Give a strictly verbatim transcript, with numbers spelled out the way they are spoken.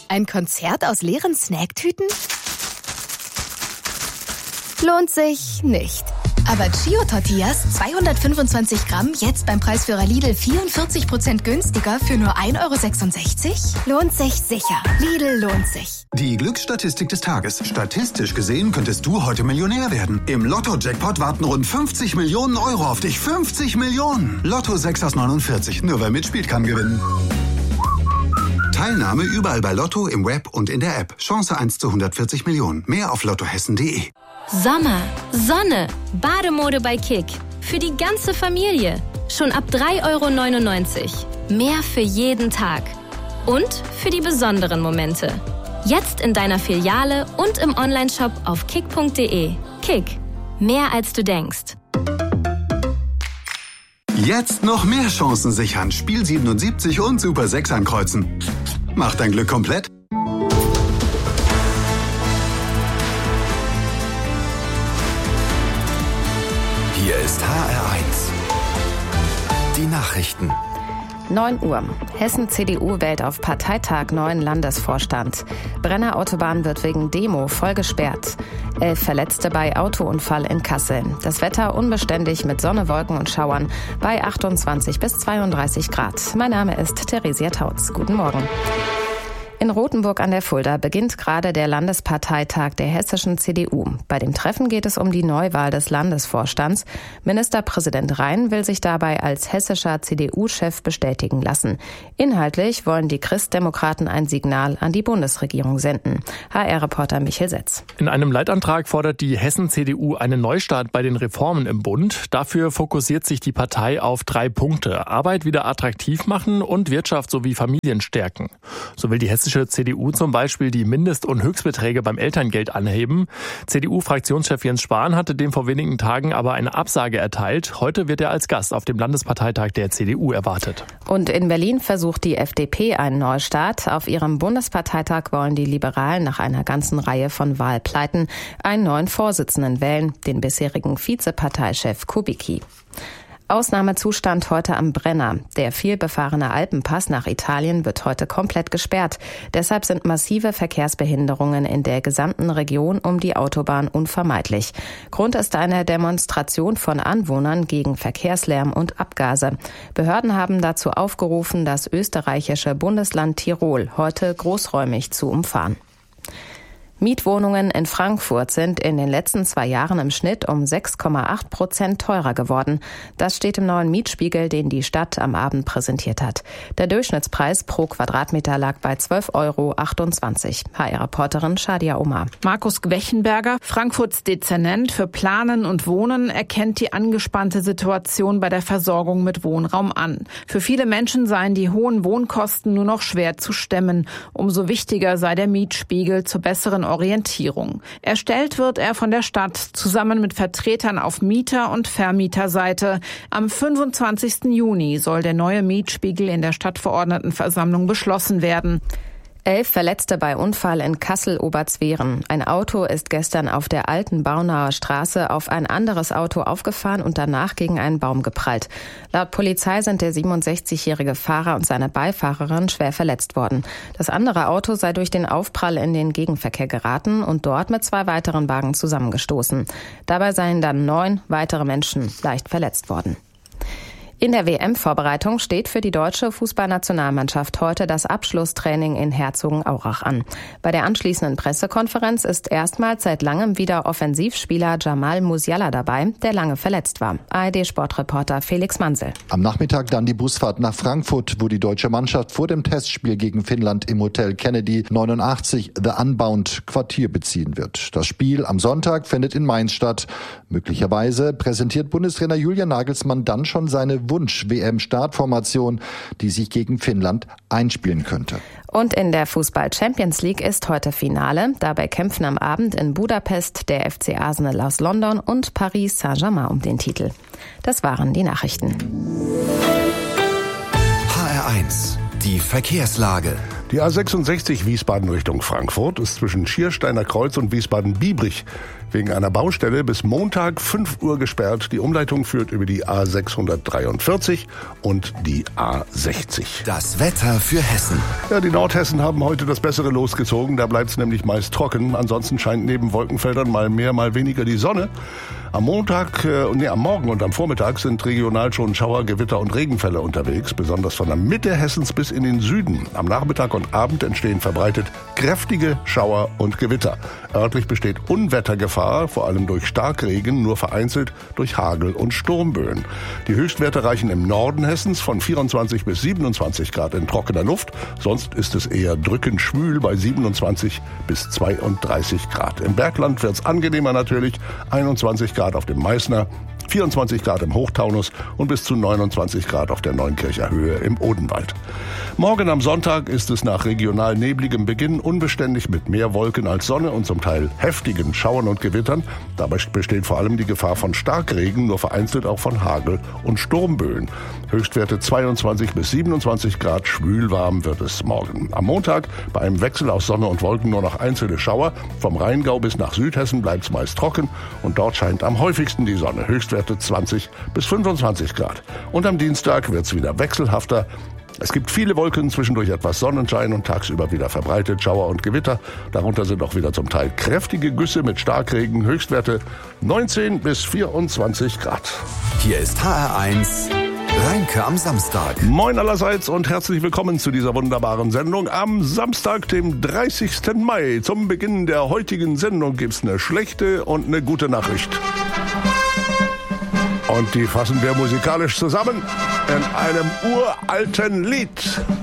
Ein Konzert aus leeren Snacktüten? Lohnt sich nicht. Aber Chio-Tortillas, zweihundertfünfundzwanzig Gramm, jetzt beim Preisführer Lidl vierundvierzig Prozent günstiger für nur ein Euro sechsundsechzig? Lohnt sich sicher. Lidl lohnt sich. Die Glücksstatistik des Tages. Statistisch gesehen könntest du heute Millionär werden. Im Lotto-Jackpot warten rund fünfzig Millionen Euro auf dich. fünfzig Millionen! Lotto sechs aus neunundvierzig. Nur wer mitspielt, kann gewinnen. Teilnahme überall bei Lotto, im Web und in der App. Chance eins zu hundertvierzig Millionen. Mehr auf lottohessen punkt de. Sommer, Sonne, Bademode bei Kick. Für die ganze Familie. Schon ab drei Euro neunundneunzig. Mehr für jeden Tag. Und für die besonderen Momente. Jetzt in deiner Filiale und im Onlineshop auf kick punkt de. Kick. Mehr als du denkst. Jetzt noch mehr Chancen sichern. Spiel siebenundsiebzig und Super sechs ankreuzen. Mach dein Glück komplett. Hier ist H R eins. Die Nachrichten. neun Uhr. Hessen-C D U wählt auf Parteitag neuen Landesvorstand. Brenner Autobahn wird wegen Demo voll gesperrt. Elf Verletzte bei Autounfall in Kassel. Das Wetter unbeständig mit Sonne, Wolken und Schauern bei achtundzwanzig bis zweiunddreißig Grad. Mein Name ist Theresia Tautz. Guten Morgen. In Rothenburg an der Fulda beginnt gerade der Landesparteitag der hessischen C D U. Bei dem Treffen geht es um die Neuwahl des Landesvorstands. Ministerpräsident Rhein will sich dabei als hessischer C D U-Chef bestätigen lassen. Inhaltlich wollen die Christdemokraten ein Signal an die Bundesregierung senden. H R-Reporter Michael Setz. In einem Leitantrag fordert die Hessen-C D U einen Neustart bei den Reformen im Bund. Dafür fokussiert sich die Partei auf drei Punkte: Arbeit wieder attraktiv machen und Wirtschaft sowie Familien stärken. So will die hessische C D U zum Beispiel die Mindest- und Höchstbeträge beim Elterngeld anheben. C D U-Fraktionschef Jens Spahn hatte dem vor wenigen Tagen aber eine Absage erteilt. Heute wird er als Gast auf dem Landesparteitag der C D U erwartet. Und in Berlin versucht die F D P einen Neustart. Auf ihrem Bundesparteitag wollen die Liberalen nach einer ganzen Reihe von Wahlpleiten einen neuen Vorsitzenden wählen, den bisherigen Vizeparteichef Kubicki. Ausnahmezustand heute am Brenner. Der vielbefahrene Alpenpass nach Italien wird heute komplett gesperrt. Deshalb sind massive Verkehrsbehinderungen in der gesamten Region um die Autobahn unvermeidlich. Grund ist eine Demonstration von Anwohnern gegen Verkehrslärm und Abgase. Behörden haben dazu aufgerufen, das österreichische Bundesland Tirol heute großräumig zu umfahren. Mietwohnungen in Frankfurt sind in den letzten zwei Jahren im Schnitt um sechs Komma acht Prozent teurer geworden. Das steht im neuen Mietspiegel, den die Stadt am Abend präsentiert hat. Der Durchschnittspreis pro Quadratmeter lag bei zwölf Euro achtundzwanzig. H R-Reporterin Shadia Omar. Markus Gwechenberger, Frankfurts Dezernent für Planen und Wohnen, erkennt die angespannte Situation bei der Versorgung mit Wohnraum an. Für viele Menschen seien die hohen Wohnkosten nur noch schwer zu stemmen. Umso wichtiger sei der Mietspiegel zur besseren Orientierung. Erstellt wird er von der Stadt zusammen mit Vertretern auf Mieter- und Vermieterseite. Am fünfundzwanzigsten Juni soll der neue Mietspiegel in der Stadtverordnetenversammlung beschlossen werden. Elf Verletzte bei Unfall in Kassel-Oberzweren. Ein Auto ist gestern auf der alten Baunaher Straße auf ein anderes Auto aufgefahren und danach gegen einen Baum geprallt. Laut Polizei sind der siebenundsechzigjährige Fahrer und seine Beifahrerin schwer verletzt worden. Das andere Auto sei durch den Aufprall in den Gegenverkehr geraten und dort mit zwei weiteren Wagen zusammengestoßen. Dabei seien dann neun weitere Menschen leicht verletzt worden. In der W M-Vorbereitung steht für die deutsche Fußballnationalmannschaft heute das Abschlusstraining in Herzogenaurach an. Bei der anschließenden Pressekonferenz ist erstmals seit langem wieder Offensivspieler Jamal Musiala dabei, der lange verletzt war. A R D-Sportreporter Felix Mansel. Am Nachmittag dann die Busfahrt nach Frankfurt, wo die deutsche Mannschaft vor dem Testspiel gegen Finnland im Hotel Kennedy neunundachtzig The Unbound Quartier beziehen wird. Das Spiel am Sonntag findet in Mainz statt. Möglicherweise präsentiert Bundestrainer Julian Nagelsmann dann schon seine Wunsch-W M-Startformation, die sich gegen Finnland einspielen könnte. Und in der Fußball-Champions League ist heute Finale. Dabei kämpfen am Abend in Budapest der F C Arsenal aus London und Paris Saint-Germain um den Titel. Das waren die Nachrichten. H R eins, die Verkehrslage. Die A sechsundsechzig Wiesbaden Richtung Frankfurt ist zwischen Schiersteiner Kreuz und Wiesbaden-Biebrich wegen einer Baustelle bis Montag fünf Uhr gesperrt. Die Umleitung führt über die A sechshundertdreiundvierzig und die A sechzig. Das Wetter für Hessen. Ja, die Nordhessen haben heute das Bessere losgezogen. Da bleibt es nämlich meist trocken. Ansonsten scheint neben Wolkenfeldern mal mehr, mal weniger die Sonne. Am Montag, äh, nee, am Morgen und am Vormittag sind regional schon Schauer, Gewitter und Regenfälle unterwegs, besonders von der Mitte Hessens bis in den Süden. Am Nachmittag und Abend entstehen verbreitet kräftige Schauer und Gewitter. Örtlich besteht Unwettergefahr, vor allem durch Starkregen, nur vereinzelt durch Hagel und Sturmböen. Die Höchstwerte reichen im Norden Hessens von vierundzwanzig bis siebenundzwanzig Grad in trockener Luft. Sonst ist es eher drückend schwül bei siebenundzwanzig bis zweiunddreißig Grad. Im Bergland wird's angenehmer natürlich, einundzwanzig Grad auf dem Meißner, vierundzwanzig Grad im Hochtaunus und bis zu neunundzwanzig Grad auf der Neunkircher Höhe im Odenwald. Morgen am Sonntag ist es nach regional nebligem Beginn unbeständig mit mehr Wolken als Sonne und zum Teil heftigen Schauern und Gewittern. Dabei besteht vor allem die Gefahr von Starkregen, nur vereinzelt auch von Hagel und Sturmböen. Höchstwerte zweiundzwanzig bis siebenundzwanzig Grad, schwülwarm wird es morgen. Am Montag bei einem Wechsel aus Sonne und Wolken nur noch einzelne Schauer. Vom Rheingau bis nach Südhessen bleibt es meist trocken und dort scheint am häufigsten die Sonne. Höchstwerte zwanzig bis fünfundzwanzig Grad. Und am Dienstag wird es wieder wechselhafter. Es gibt viele Wolken, zwischendurch etwas Sonnenschein und tagsüber wieder verbreitet Schauer und Gewitter. Darunter sind auch wieder zum Teil kräftige Güsse mit Starkregen. Höchstwerte neunzehn bis vierundzwanzig Grad. Hier ist H R eins Rheinke am Samstag. Moin allerseits und herzlich willkommen zu dieser wunderbaren Sendung am Samstag, dem dreißigsten Mai. Zum Beginn der heutigen Sendung gibt's eine schlechte und eine gute Nachricht. Und die fassen wir musikalisch zusammen in einem uralten Lied.